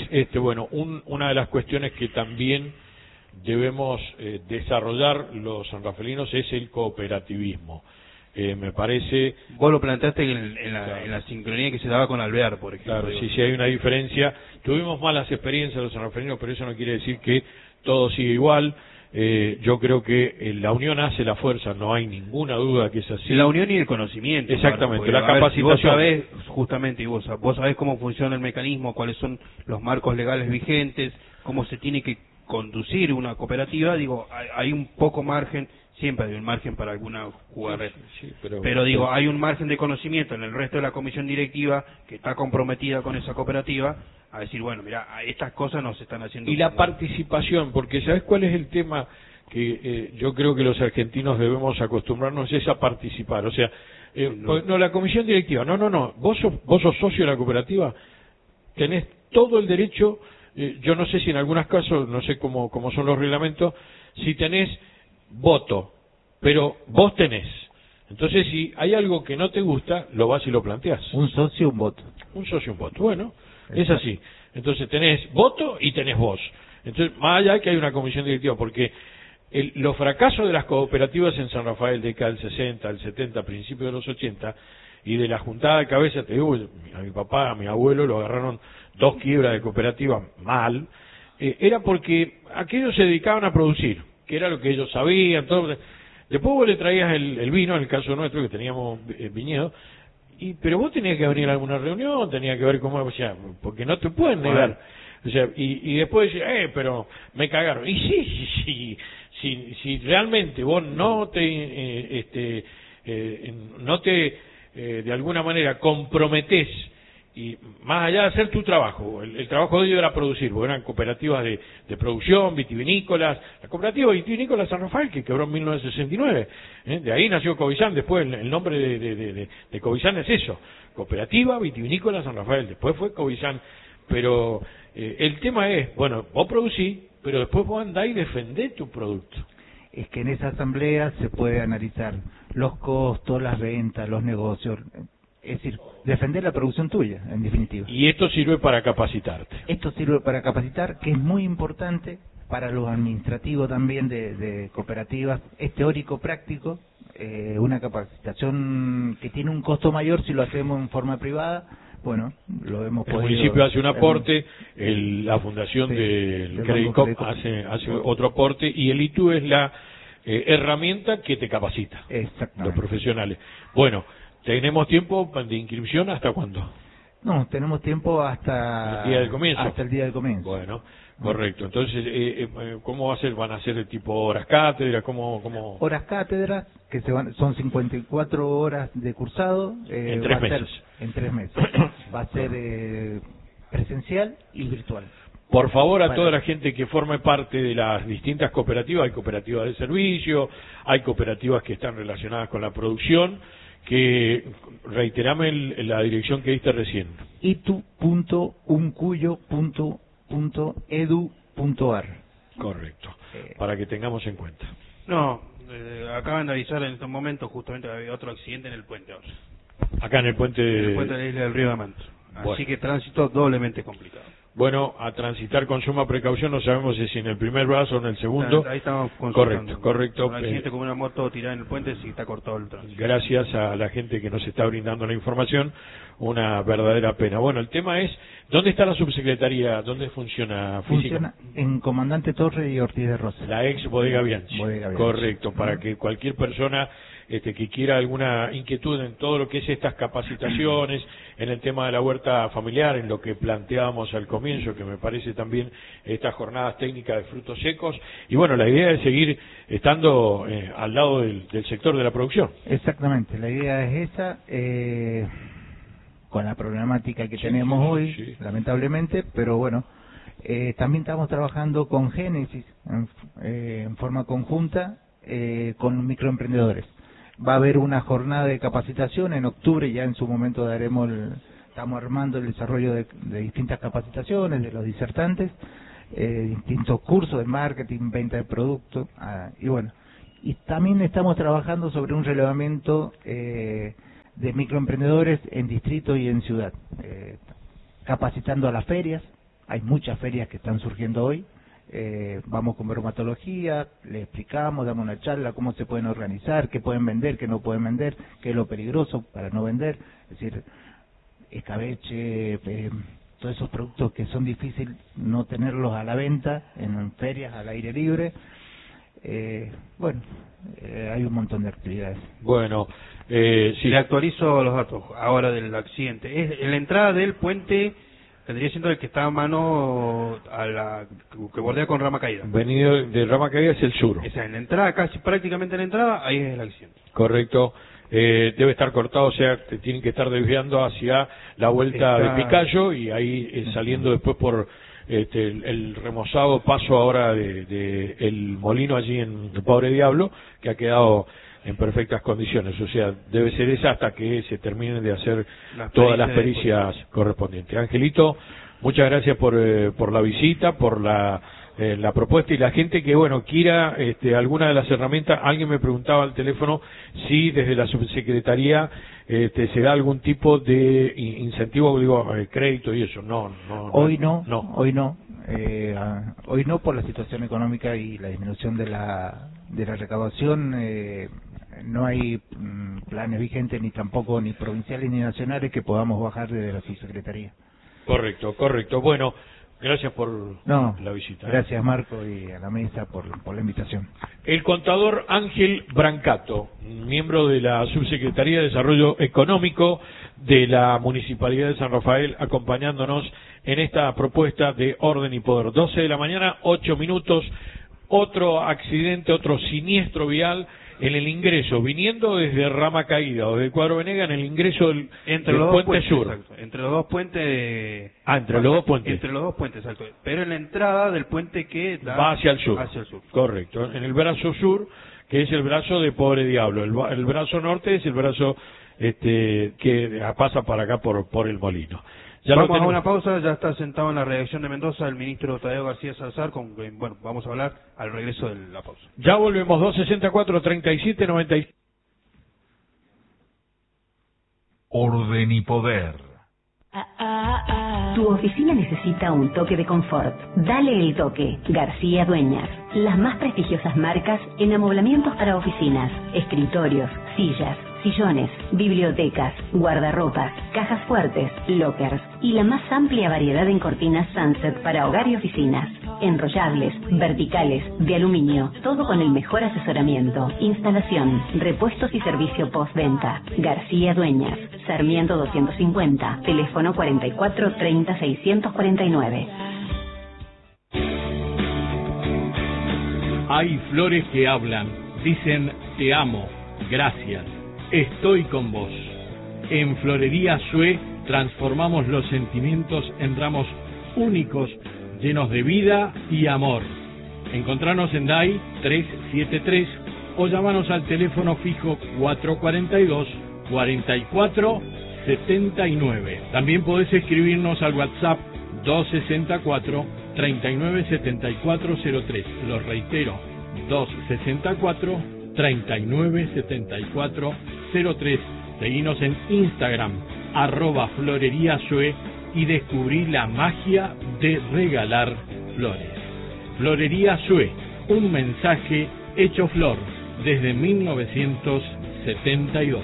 S2: una de las cuestiones que también debemos desarrollar los sanrafalinos es el cooperativismo. Me parece...
S1: Vos lo planteaste en la sincronía que se daba con Alvear, por ejemplo.
S2: Claro, sí hay una diferencia. Tuvimos malas experiencias los sanrafalinos, pero eso no quiere decir que todo sigue igual. Yo creo que la unión hace la fuerza, no hay ninguna duda que es así.
S1: La unión y el conocimiento.
S2: Exactamente, la
S1: capacitación. Si vos
S2: capacitación.
S1: sabés, justamente, y vos sabés cómo funciona el mecanismo, cuáles son los marcos legales vigentes, cómo se tiene que conducir una cooperativa, digo, hay un poco margen, siempre hay un margen para alguna jugarreta.
S2: Sí,
S1: pero digo, hay un margen de conocimiento en el resto de la comisión directiva que está comprometida con esa cooperativa a decir, bueno, mira, estas cosas no se están haciendo.
S2: Y la participación, porque ¿sabes cuál es el tema que yo creo que los argentinos debemos acostumbrarnos? Es a participar. O sea, no, la comisión directiva, no, vos sos socio de la cooperativa, tenés todo el derecho, yo no sé si en algunos casos, no sé cómo son los reglamentos, si tenés voto, pero vos tenés. Entonces, si hay algo que no te gusta, lo vas y lo planteás.
S3: Un socio, un voto.
S2: Un socio, un voto. Bueno, es así. Entonces tenés voto y tenés voz. Entonces, más allá que hay una comisión directiva, porque los fracasos de las cooperativas en San Rafael, década del 60, del 70, principios de los 80, y de la juntada de cabeza, te digo, a mi papá, a mi abuelo, lo agarraron 2 quiebras de cooperativa mal, era porque aquellos se dedicaban a producir, que era lo que ellos sabían, todo. Después vos le traías el vino, en el caso nuestro, que teníamos viñedo, pero vos tenías que venir a alguna reunión, tenías que ver cómo, o sea, porque no te pueden negar. O sea, y después decir, pero me cagaron. Y si realmente vos no te, de alguna manera comprometés, y más allá de hacer tu trabajo, el trabajo de ellos era producir, porque eran cooperativas de producción, vitivinícolas, la cooperativa vitivinícola San Rafael, que quebró en 1969, de ahí nació Covizán, después el nombre de Covizán es eso, Cooperativa Vitivinícola San Rafael, después fue Covizán, pero el tema es, bueno, vos producís, pero después vos andás y defendés tu producto.
S3: Es que en esa asamblea se puede analizar los costos, las ventas, los negocios, es decir, defender la producción tuya, en definitiva.
S2: Y esto sirve para capacitarte.
S3: Esto sirve para capacitar, que es muy importante para los administrativos también de cooperativas, es teórico-práctico, una capacitación que tiene un costo mayor si lo hacemos en forma privada. Bueno, lo hemos podido...
S2: El municipio hace un aporte, la fundación del Credicop hace otro aporte, y el ITU es la herramienta que te capacita, los profesionales. Bueno, ¿tenemos tiempo de inscripción hasta cuándo?
S3: No, tenemos tiempo hasta
S2: el día del comienzo.
S3: Hasta el día del comienzo.
S2: Bueno, correcto. Entonces, ¿cómo va a ser? ¿Van a ser tipo horas cátedra? ¿Cómo?
S3: Horas cátedra, que son 54 horas de cursado.
S2: En 3 meses.
S3: En 3 meses. Va a ser presencial y virtual.
S2: Por favor, a toda la gente que forme parte de las distintas cooperativas, hay cooperativas de servicio, hay cooperativas que están relacionadas con la producción, que reiterame la dirección que diste recién.
S3: itu.uncuyo.edu.ar.
S2: Correcto, para que tengamos en cuenta.
S1: No, acaban de avisar en estos momentos, justamente había otro accidente en el puente ahora.
S2: Acá en el puente
S1: de la isla del Río de Manto. Así que tránsito doblemente complicado.
S2: Bueno, a transitar con suma precaución, no sabemos si en el primer brazo o en el segundo.
S1: Ahí estamos consultando.
S2: Correcto.
S1: Hay gente con una moto tirada en el puente, si está cortado el tránsito.
S2: Gracias a la gente que nos está brindando la información, una verdadera pena. Bueno, el tema es, ¿dónde está la subsecretaría? ¿Dónde funciona física?
S3: Funciona en Comandante Torre y Ortiz de Rosa.
S2: La ex Bodega Bianchi. Correcto, para que cualquier persona que quiera alguna inquietud en todo lo que es estas capacitaciones, en el tema de la huerta familiar, en lo que planteábamos al comienzo, que me parece también estas jornadas técnicas de frutos secos, y bueno, la idea es seguir estando al lado del sector de la producción.
S3: Exactamente, la idea es esa, con la problemática que tenemos hoy, lamentablemente, pero bueno, también estamos trabajando con Génesis en forma conjunta con microemprendedores. Va a haber una jornada de capacitación en octubre, ya en su momento estamos armando el desarrollo de distintas capacitaciones de los disertantes. distintos cursos de marketing, venta de productos, y bueno, y también estamos trabajando sobre un relevamiento de microemprendedores en distrito y en ciudad, capacitando a las ferias. Hay muchas ferias que están surgiendo hoy. Vamos con bromatología, le explicamos, damos una charla, cómo se pueden organizar, qué pueden vender, qué no pueden vender, qué es lo peligroso para no vender, es decir, escabeche, todos esos productos que son difíciles no tenerlos a la venta en ferias al aire libre. Hay un montón de actividades.
S1: Bueno, si le actualizo los datos ahora del accidente, es en la entrada del puente. Tendría siendo el que está a mano que bordea con Rama Caída.
S2: Venido de Rama Caída es el sur.
S1: Esa, en la entrada, casi prácticamente en la entrada, ahí es el accidente.
S2: Correcto. Debe estar cortado, o sea, tienen que estar desviando hacia la vuelta de Picayo y ahí saliendo después por el remozado paso ahora de el molino allí en Pobre Diablo, que ha quedado en perfectas condiciones, o sea, debe ser esa hasta que se terminen de hacer todas las pericias correspondientes. Angelito, muchas gracias por la visita, por la propuesta, y la gente que, bueno, quiera alguna de las herramientas. Alguien me preguntaba al teléfono si desde la subsecretaría se da algún tipo de incentivo, digo, crédito y eso. Hoy no.
S3: Hoy no, por la situación económica y la disminución de la recaudación. No hay planes vigentes, ni tampoco ni provinciales ni nacionales, que podamos bajar desde la subsecretaría.
S2: Correcto. Bueno, gracias por la visita.
S3: Gracias, Marco, y a la mesa por la invitación.
S2: El contador Ángel Brancato, miembro de la Subsecretaría de Desarrollo Económico de la Municipalidad de San Rafael, acompañándonos en esta propuesta de Orden y Poder. 12 de la mañana, 8 minutos, otro accidente, otro siniestro vial en el ingreso, viniendo desde Rama Caída o del Cuadro Venega, en el ingreso del puente sur.
S1: Exacto, entre los dos puentes.
S2: Entre los dos puentes.
S1: Entre los dos puentes, exacto. Pero en la entrada del puente que
S2: va hacia el sur. Correcto. En el brazo sur, que es el brazo de Pobre Diablo. El brazo norte es el brazo que pasa para acá por el molino.
S1: Vamos a una pausa, ya está sentado en la redacción de Mendoza el ministro Tadeo García Salazar, vamos a hablar al regreso de la pausa.
S2: Ya volvemos, 264-37-96.
S12: Orden y Poder.
S7: Tu oficina necesita un toque de confort. Dale el toque. García Dueñas. Las más prestigiosas marcas en amoblamientos para oficinas, escritorios, sillas, sillones, bibliotecas, guardarropas, cajas fuertes, lockers y la más amplia variedad en cortinas Sunset para hogar y oficinas. Enrollables, verticales, de aluminio, todo con el mejor asesoramiento, instalación, repuestos y servicio postventa. García Dueñas, Sarmiento 250, teléfono 44 30 649.
S8: Hay flores que hablan, dicen te amo, gracias, estoy con vos. En Florería Sue transformamos los sentimientos en ramos únicos, llenos de vida y amor. Encontranos en DAI 373 o llámanos al teléfono fijo 442-4479. También podés escribirnos al WhatsApp 264-397403. Lo reitero, 264-397403. Seguinos en Instagram, @floreríasue, y descubrí la magia de regalar flores. Florería Sue, un mensaje hecho flor desde 1972.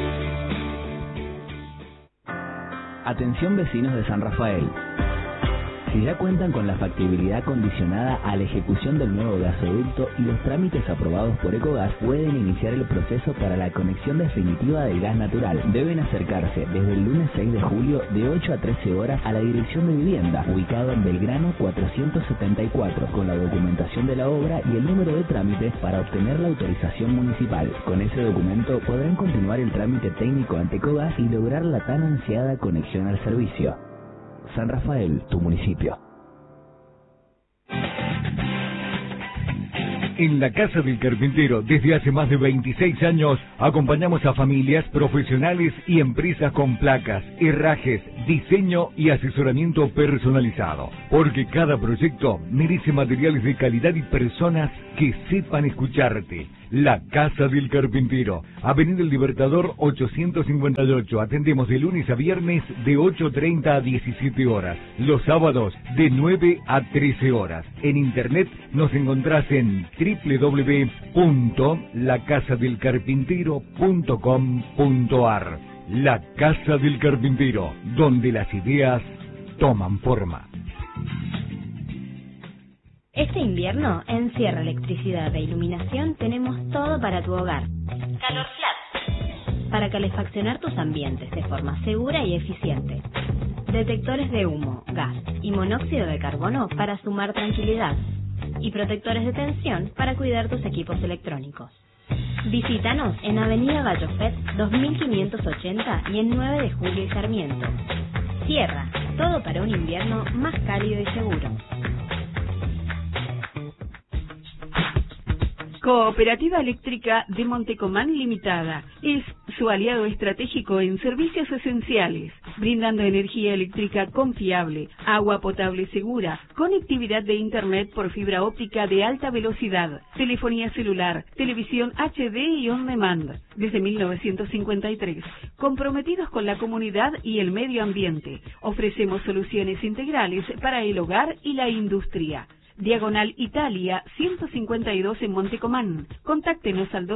S9: Atención vecinos de San Rafael. Si ya cuentan con la factibilidad condicionada a la ejecución del nuevo gasoducto y los trámites aprobados por Ecogas, pueden iniciar el proceso para la conexión definitiva del gas natural. Deben acercarse desde el lunes 6 de julio de 8 a 13 horas a la Dirección de Vivienda, ubicado en Belgrano 474, con la documentación de la obra y el número de trámite para obtener la autorización municipal. Con ese documento podrán continuar el trámite técnico ante Ecogas y lograr la tan ansiada conexión al servicio. San Rafael, tu municipio.
S6: En la Casa del Carpintero, desde hace más de 26 años, acompañamos a familias, profesionales y empresas con placas, herrajes, diseño y asesoramiento personalizado. Porque cada proyecto merece materiales de calidad y personas que sepan escucharte. La Casa del Carpintero, Avenida El Libertador 858. Atendemos de lunes a viernes de 8:30 a 17 horas. Los sábados de 9 a 13 horas. En internet nos encontrás en www.lacasadelcarpintero.com.ar. La Casa del Carpintero, donde las ideas toman forma.
S17: Este invierno, en Sierra Electricidad e Iluminación tenemos todo para tu hogar. Calor Flat, para calefaccionar tus ambientes de forma segura y eficiente. Detectores de humo, gas y monóxido de carbono para sumar tranquilidad. Y protectores de tensión para cuidar tus equipos electrónicos. Visítanos en Avenida Gallofet 2580 y en 9 de Julio y Sarmiento. Sierra, todo para un invierno más cálido y seguro.
S10: Cooperativa Eléctrica de Montecomán Limitada es su aliado estratégico en servicios esenciales, brindando energía eléctrica confiable, agua potable segura, conectividad de Internet por fibra óptica de alta velocidad, telefonía celular, televisión HD y on demand. Desde 1953, comprometidos con la comunidad y el medio ambiente, ofrecemos soluciones integrales para el hogar y la industria. Diagonal Italia, 152 en Montecomán. Contáctenos al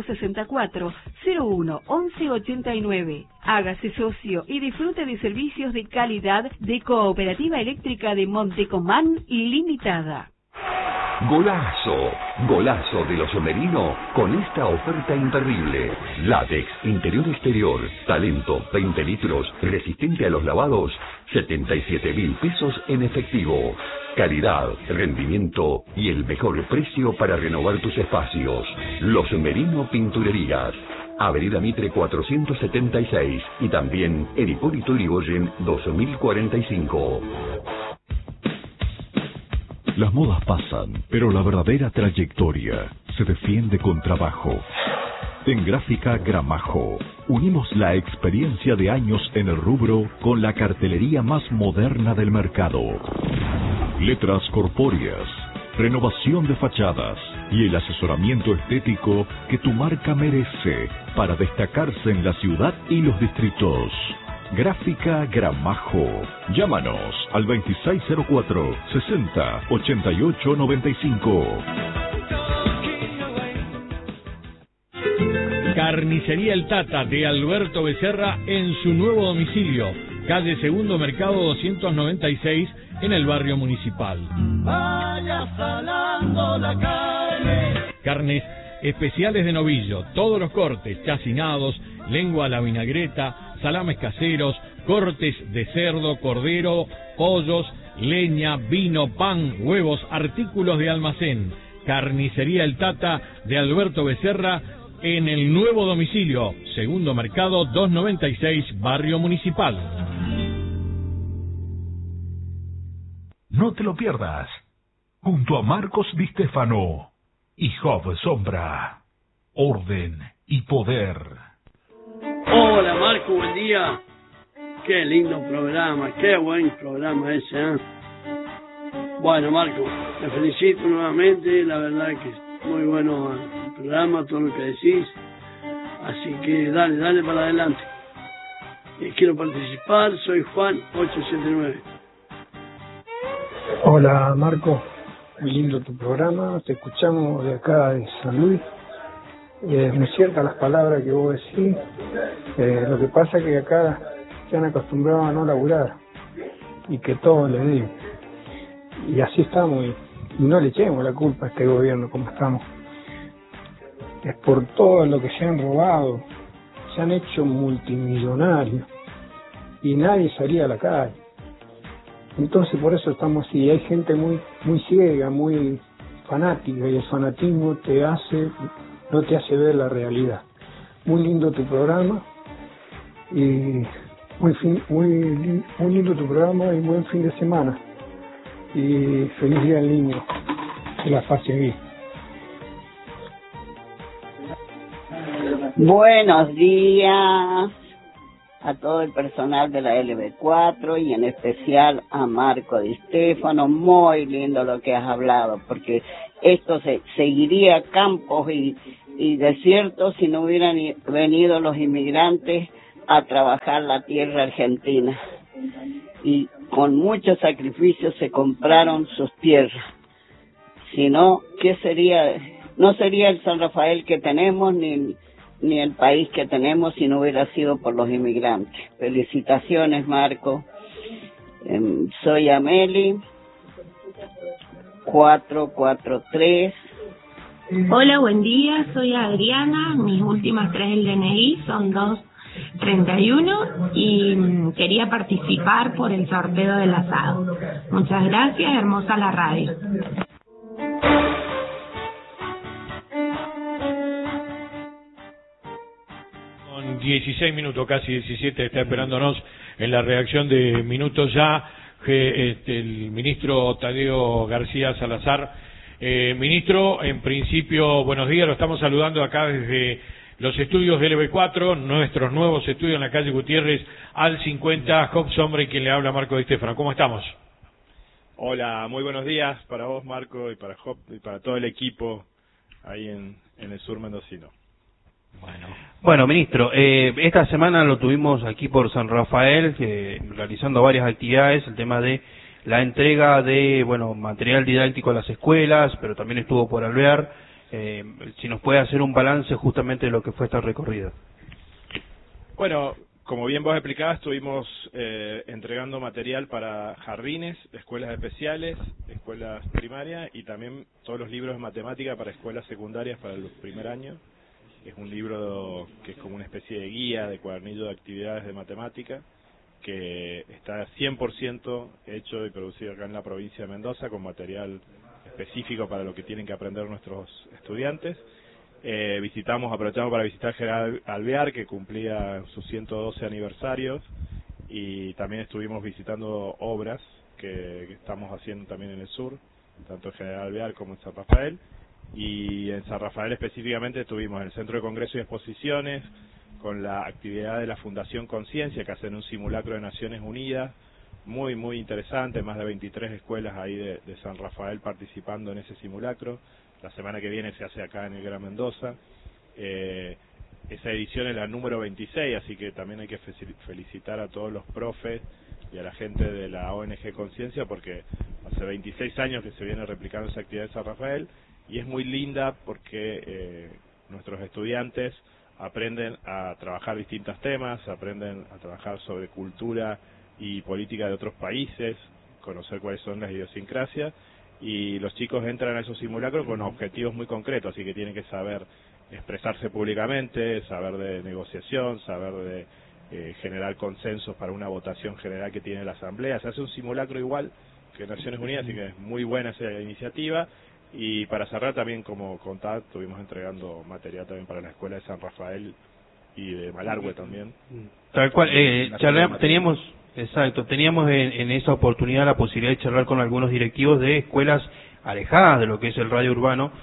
S10: 264-01-1189. Hágase socio y disfrute de servicios de calidad de Cooperativa Eléctrica de Montecomán Limitada.
S11: Golazo, golazo de los Omerino con esta oferta imperdible. Látex, interior-exterior, talento, 20 litros, resistente a los lavados, 77.000 pesos en efectivo. Calidad, rendimiento y el mejor precio para renovar tus espacios. Los Omerino Pinturerías. Avenida Mitre 476 y también en Hipólito Yrigoyen 2045.
S12: Las modas pasan, pero la verdadera trayectoria se defiende con trabajo. En Gráfica Gramajo, unimos la experiencia de años en el rubro con la cartelería más moderna del mercado. Letras corpóreas, renovación de fachadas y el asesoramiento estético que tu marca merece para destacarse en la ciudad y los distritos. Gráfica Gramajo. Llámanos al 2604-608895.
S8: Carnicería El Tata de Alberto Becerra en su nuevo domicilio, calle Segundo Mercado 296 en el barrio Municipal.
S13: Vaya salando la carne.
S8: Carnes especiales de novillo, todos los cortes, chacinados, lengua a la vinagreta, salames caseros, cortes de cerdo, cordero, pollos, leña, vino, pan, huevos, artículos de almacén. Carnicería El Tata de Alberto Becerra en el nuevo domicilio, Segundo Mercado 296, barrio Municipal.
S12: No te lo pierdas. Junto a Marcos Di Stefano y Job Sombra. Orden y poder.
S18: Hola Marco, buen día. Qué lindo programa, qué buen programa ese, ¿eh? Bueno Marco, te felicito nuevamente, la verdad que es muy bueno el programa, todo lo que decís. Así que dale para adelante. Quiero participar, soy Juan 879.
S5: Hola Marco, muy lindo tu programa, te escuchamos de acá de San Luis. Muy ciertas las palabras que vos decís. Lo que pasa es que acá se han acostumbrado a no laburar y que todo le den. Y así estamos y no le echemos la culpa a este gobierno como estamos. Es por todo lo que se han robado, se han hecho multimillonarios y nadie salía a la calle. Entonces por eso estamos así. Hay gente muy ciega, muy fanática y el fanatismo no te hace ver la realidad. Muy lindo tu programa y muy lindo tu programa y buen fin de semana y feliz día del niño, que la pase bien.
S19: Buenos días a todo el personal de la LB4 y en especial a Marco Di Stefano. Muy lindo lo que has hablado, porque esto seguiría campos y desiertos si no hubieran venido los inmigrantes a trabajar la tierra argentina. Y con mucho sacrificio se compraron sus tierras. Si no, ¿qué sería? No sería el San Rafael que tenemos ni el país que tenemos si no hubiera sido por los inmigrantes. Felicitaciones, Marco. Soy Ameli, 443.
S20: Hola, buen día, soy Adriana, mis últimas 3 del DNI son 231 y quería participar por el sorteo del asado. Muchas gracias, hermosa la radio.
S2: 16 minutos, casi 17, está esperándonos en la redacción de Minutos Ya el ministro Tadeo García Salazar. Ministro, en principio, buenos días, lo estamos saludando acá desde los estudios del LB4, nuestros nuevos estudios en la calle Gutiérrez, al 50, Job Sombra, y quien le habla, Marco Di Stefano. ¿Cómo estamos?
S21: Hola, muy buenos días para vos, Marco, y para Job, y para todo el equipo ahí en el sur mendocino.
S1: Bueno, ministro, esta semana lo tuvimos aquí por San Rafael, realizando varias actividades, el tema de la entrega de, material didáctico a las escuelas, pero también estuvo por Alvear. Si nos puede hacer un balance justamente de lo que fue esta recorrida.
S21: Bueno, como bien vos explicabas, estuvimos entregando material para jardines, escuelas especiales, escuelas primarias y también todos los libros de matemática para escuelas secundarias para el primer año. Es un libro que es como una especie de guía, de cuadernillo de actividades de matemática, que está 100% hecho y producido acá en la provincia de Mendoza, con material específico para lo que tienen que aprender nuestros estudiantes. Aprovechamos para visitar General Alvear, que cumplía sus 112 aniversarios, y también estuvimos visitando obras que estamos haciendo también en el sur, tanto en General Alvear como en San Rafael. Y en San Rafael específicamente estuvimos en el Centro de Congreso y Exposiciones con la actividad de la Fundación Conciencia, que hacen un simulacro de Naciones Unidas muy muy interesante, más de 23 escuelas ahí de San Rafael participando en ese simulacro. La semana que viene se hace acá en el Gran Mendoza. Esa edición es la número 26, así que también hay que felicitar a todos los profes y a la gente de la ONG Conciencia, porque hace 26 años que se viene replicando esa actividad en San Rafael. Y es muy linda porque nuestros estudiantes aprenden a trabajar distintos temas, aprenden a trabajar sobre cultura y política de otros países, conocer cuáles son las idiosincrasias, y los chicos entran a esos simulacros con objetivos muy concretos, así que tienen que saber expresarse públicamente, saber de negociación, saber de generar consensos para una votación general que tiene la Asamblea. Se hace un simulacro igual que Naciones Unidas, así que es muy buena esa iniciativa. Y para cerrar también, como contaba, estuvimos entregando material también para la escuela de San Rafael y de Malargüe también.
S1: Tal cual, teníamos en esa oportunidad la posibilidad de charlar con algunos directivos de escuelas alejadas de lo que es el radio urbano,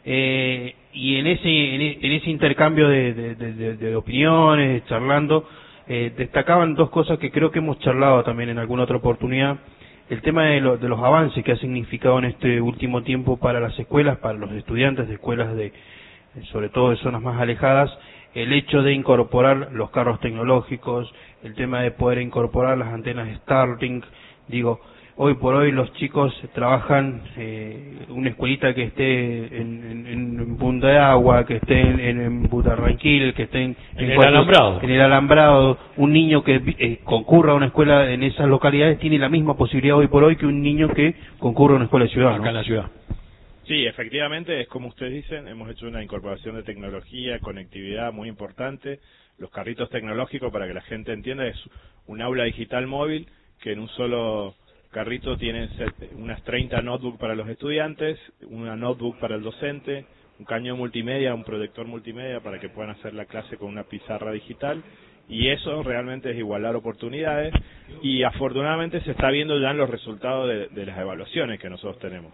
S1: y en ese intercambio de opiniones, charlando, destacaban dos cosas que creo que hemos charlado también en alguna otra oportunidad. El tema de los avances que ha significado en este último tiempo para las escuelas, para los estudiantes de escuelas sobre todo de zonas más alejadas, el hecho de incorporar los carros tecnológicos, el tema de poder incorporar las antenas Starlink. Hoy por hoy los chicos trabajan una escuelita que esté en Punta de Agua, que esté en Butarranquil, que esté en el Alambrado. Un niño que concurra a una escuela en esas localidades tiene la misma posibilidad hoy por hoy que un niño que concurra a una escuela de ciudad,
S21: acá en la ciudad. Sí, efectivamente, es como ustedes dicen, hemos hecho una incorporación de tecnología, conectividad muy importante. Los carritos tecnológicos, para que la gente entienda, es un aula digital móvil que en un solo carrito tienen unas 30 notebooks para los estudiantes, una notebook para el docente, un cañón multimedia, un proyector multimedia para que puedan hacer la clase con una pizarra digital, y eso realmente es igualar oportunidades, y afortunadamente se está viendo ya en los resultados de las evaluaciones que nosotros tenemos.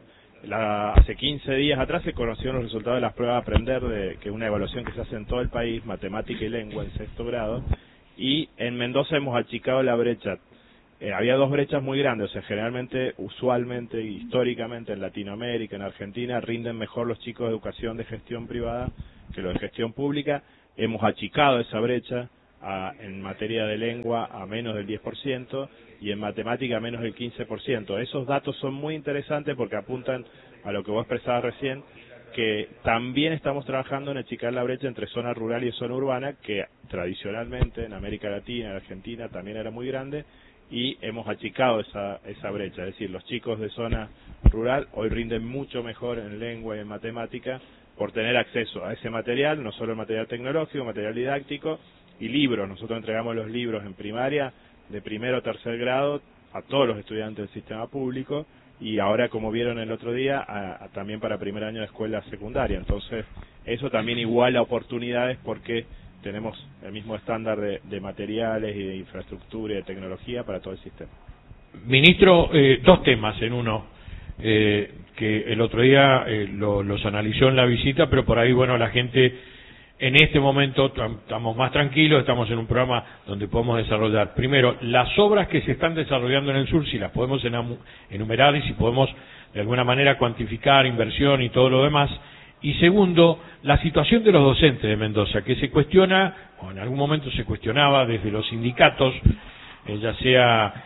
S21: hace 15 días atrás se conocieron los resultados de las pruebas de aprender, que es una evaluación que se hace en todo el país, matemática y lengua en 6º grado, y en Mendoza hemos achicado la brecha. Había 2 brechas muy grandes, o sea, generalmente, usualmente, históricamente en Latinoamérica, en Argentina, rinden mejor los chicos de educación de gestión privada que los de gestión pública. Hemos achicado esa brecha en materia de lengua a menos del 10% y en matemática a menos del 15%. Esos datos son muy interesantes porque apuntan a lo que vos expresabas recién, que también estamos trabajando en achicar la brecha entre zona rural y zona urbana, que tradicionalmente en América Latina, en Argentina, también era muy grande, y hemos achicado esa brecha. Es decir, los chicos de zona rural hoy rinden mucho mejor en lengua y en matemática por tener acceso a ese material, no solo el material tecnológico, material didáctico y libros. Nosotros entregamos los libros en primaria de 1º a 3er grado a todos los estudiantes del sistema público, y ahora, como vieron el otro día, también para primer año de escuela secundaria. Entonces, eso también iguala oportunidades porque tenemos el mismo estándar de materiales y de infraestructura y de tecnología para todo el sistema.
S2: Ministro, 2 temas en uno, que el otro día los analizó en la visita, pero por ahí, bueno, la gente en este momento estamos más tranquilos, estamos en un programa donde podemos desarrollar, primero, las obras que se están desarrollando en el sur, si las podemos enumerar y si podemos de alguna manera cuantificar inversión y todo lo demás, y segundo, la situación de los docentes de Mendoza, que se cuestiona, o en algún momento se cuestionaba desde los sindicatos, ya sea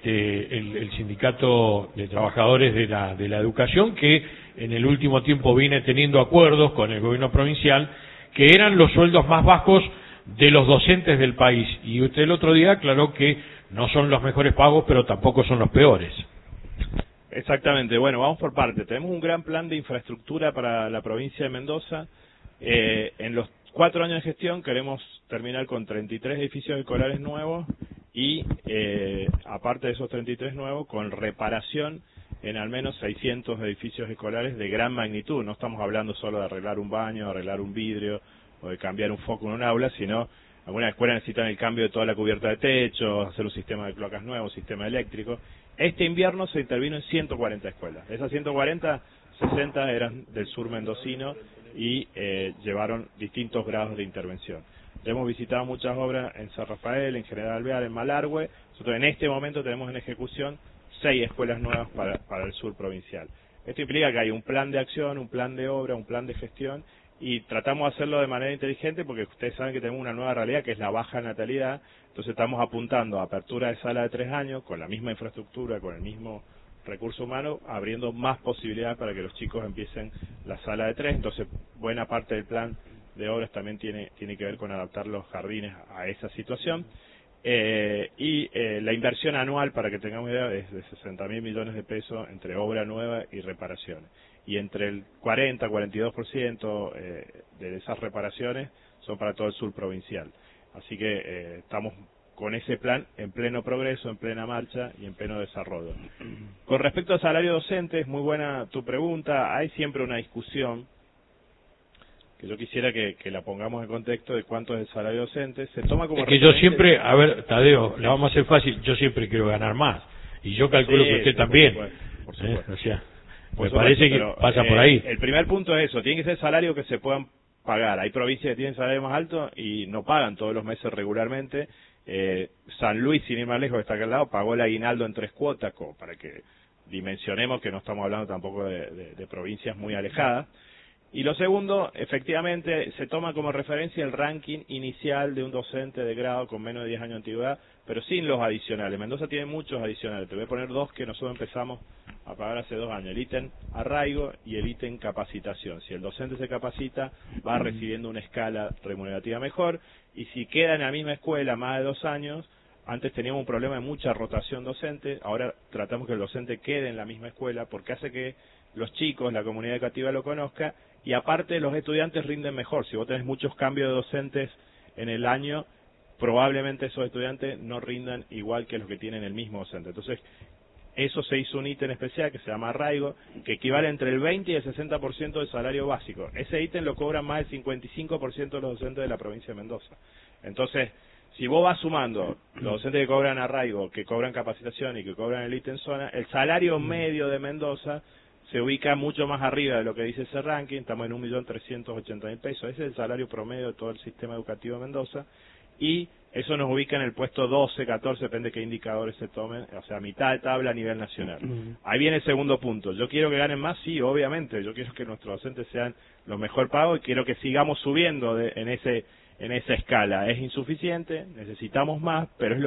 S2: el sindicato de trabajadores de la educación, que en el último tiempo viene teniendo acuerdos con el gobierno provincial, que eran los sueldos más bajos de los docentes del país, y usted el otro día aclaró que no son los mejores pagos, pero tampoco son los peores.
S21: Exactamente. Bueno, vamos por parte. Tenemos un gran plan de infraestructura para la provincia de Mendoza. En los 4 años de gestión queremos terminar con 33 edificios escolares nuevos y, aparte de esos 33 nuevos, con reparación en al menos 600 edificios escolares de gran magnitud. No estamos hablando solo de arreglar un baño, de arreglar un vidrio o de cambiar un foco en un aula, sino algunas escuelas necesitan el cambio de toda la cubierta de techo, hacer un sistema de cloacas nuevo, un sistema eléctrico. Este invierno se intervino en 140 escuelas. De esas 140, 60 eran del sur mendocino y llevaron distintos grados de intervención. Hemos visitado muchas obras en San Rafael, en General Alvear, en Malargüe. Nosotros en este momento tenemos en ejecución 6 escuelas nuevas para el sur provincial. Esto implica que hay un plan de acción, un plan de obra, un plan de gestión, y tratamos de hacerlo de manera inteligente porque ustedes saben que tenemos una nueva realidad que es la baja natalidad. Entonces estamos apuntando a apertura de sala de 3 años con la misma infraestructura, con el mismo recurso humano, abriendo más posibilidades para que los chicos empiecen la sala de 3. Entonces buena parte del plan de obras también tiene que ver con adaptar los jardines a esa situación. La inversión anual, para que tengamos idea, es de 60.000 millones de pesos entre obra nueva y reparaciones. Y entre el 40-42% de esas reparaciones son para todo el sur provincial. Así que estamos con ese plan en pleno progreso, en plena marcha y en pleno desarrollo. Con respecto al salario docente, es muy buena tu pregunta. Hay siempre una discusión que yo quisiera que la pongamos en contexto de cuánto es el salario docente. Se toma como
S2: que yo siempre, a ver, Tadeo, la vamos a hacer fácil, yo siempre quiero ganar más, y yo calculo que usted también.
S21: Por supuesto.
S2: O sea, me parece que pasa por ahí.
S21: El primer punto es eso, tiene que ser salario que se puedan pagar. Hay provincias que tienen salario más alto y no pagan todos los meses regularmente. San Luis, sin ir más lejos, que está acá al lado, pagó el aguinaldo en 3 cuotas, como para que dimensionemos que no estamos hablando tampoco de provincias muy alejadas. Y lo segundo, efectivamente, se toma como referencia el ranking inicial de un docente de grado con menos de 10 años de antigüedad, pero sin los adicionales. Mendoza tiene muchos adicionales. Te voy a poner 2 que nosotros empezamos a pagar hace 2 años. El ítem arraigo y el ítem capacitación. Si el docente se capacita, va recibiendo una escala remunerativa mejor. Y si queda en la misma escuela más de 2 años, antes teníamos un problema de mucha rotación docente, ahora tratamos que el docente quede en la misma escuela porque hace que los chicos, la comunidad educativa lo conozca, y aparte los estudiantes rinden mejor. Si vos tenés muchos cambios de docentes en el año, probablemente esos estudiantes no rindan igual que los que tienen el mismo docente. Entonces, eso se hizo un ítem especial que se llama arraigo, que equivale entre el 20 y el 60% del salario básico. Ese ítem lo cobran más del 55% de los docentes de la provincia de Mendoza. Entonces, si vos vas sumando los docentes que cobran arraigo, que cobran capacitación y que cobran el ítem zona, el salario medio de Mendoza se ubica mucho más arriba de lo que dice ese ranking, estamos en 1.380.000 pesos, ese es el salario promedio de todo el sistema educativo de Mendoza, y eso nos ubica en el puesto 12, 14, depende de qué indicadores se tomen, o sea, mitad de tabla a nivel nacional. Ahí viene el segundo punto, yo quiero que ganen más, sí, obviamente, yo quiero que nuestros docentes sean los mejor pagos y quiero que sigamos subiendo en esa escala. Es insuficiente, necesitamos más, pero es lo